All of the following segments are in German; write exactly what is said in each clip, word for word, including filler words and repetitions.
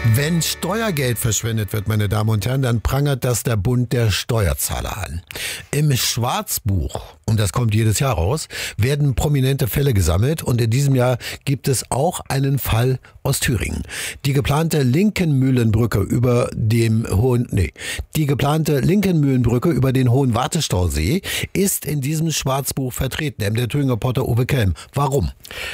Wenn Steuergeld verschwendet wird, meine Damen und Herren, dann prangert das der Bund der Steuerzahler an. Im Schwarzbuch, und das kommt jedes Jahr raus, werden prominente Fälle gesammelt und in diesem Jahr gibt es auch einen Fall aus Thüringen. Die geplante Linkenmühlenbrücke über dem hohen, nee, die geplante Linkenmühlenbrücke über den Hohen Wartestausee ist in diesem Schwarzbuch vertreten. Der Thüringer Reporter Uwe Kelm. Warum?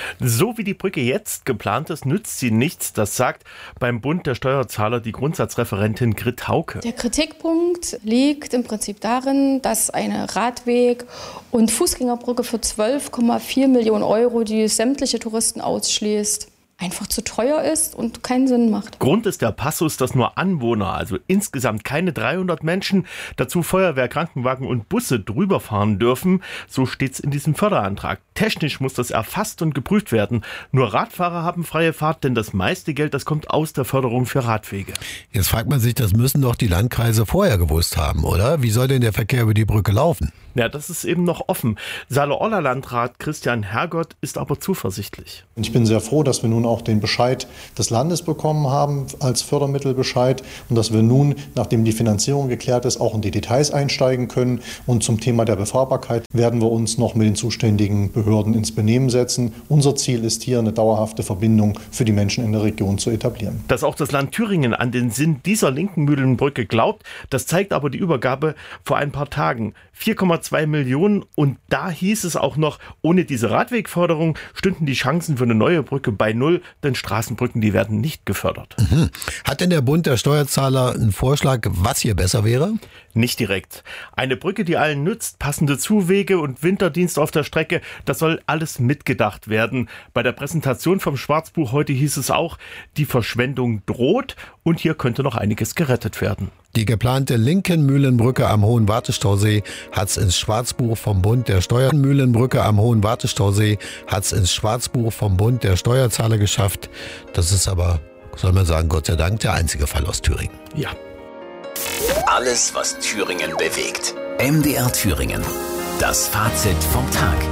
So wie die Brücke jetzt geplant ist, nützt sie nichts. Das sagt beim Bund der Steuerzahler die Grundsatzreferentin Grit Hauke. Der Kritikpunkt liegt im Prinzip darin, dass eine Radweg- und Fußgängerbrücke für zwölf Komma vier Millionen Euro, die sämtliche Touristen ausschließt, einfach zu teuer ist und keinen Sinn macht. Grund ist der Passus, dass nur Anwohner, also insgesamt keine dreihundert Menschen, dazu Feuerwehr, Krankenwagen und Busse drüber fahren dürfen. So steht's in diesem Förderantrag. Technisch muss das erfasst und geprüft werden. Nur Radfahrer haben freie Fahrt, denn das meiste Geld, das kommt aus der Förderung für Radwege. Jetzt fragt man sich, das müssen doch die Landkreise vorher gewusst haben, oder? Wie soll denn der Verkehr über die Brücke laufen? Ja, das ist eben noch offen. Saale-Orla-Landrat Christian Hergott ist aber zuversichtlich. Ich bin sehr froh, dass wir nun auch den Bescheid des Landes bekommen haben als Fördermittelbescheid und dass wir nun, nachdem die Finanzierung geklärt ist, auch in die Details einsteigen können. Und zum Thema der Befahrbarkeit werden wir uns noch mit den zuständigen Behörden ins Benehmen setzen. Unser Ziel ist hier, eine dauerhafte Verbindung für die Menschen in der Region zu etablieren. Dass auch das Land Thüringen an den Sinn dieser Linkenmühlenbrücke glaubt, das zeigt aber die Übergabe vor ein paar Tagen. vier Komma zwei Millionen und da hieß es auch noch, ohne diese Radwegförderung stünden die Chancen für eine neue Brücke bei null, denn Straßenbrücken, die werden nicht gefördert. Mhm. Hat denn der Bund der Steuerzahler einen Vorschlag, was hier besser wäre? Nicht direkt. Eine Brücke, die allen nützt, passende Zuwege und Winterdienst auf der Strecke, das soll alles mitgedacht werden. Bei der Präsentation vom Schwarzbuch heute hieß es auch, die Verschwendung droht und hier könnte noch einiges gerettet werden. Die geplante Linkenmühlenbrücke am Hohen Wartestausee hat's ins Schwarzbuch vom Bund der Steuermühlenbrücke am Hohen Wartestausee hat's ins Schwarzbuch vom Bund der Steuerzahler geschafft. Das ist aber, soll man sagen, Gott sei Dank der einzige Fall aus Thüringen. Ja. Alles, was Thüringen bewegt. M D R Thüringen. Das Fazit vom Tag.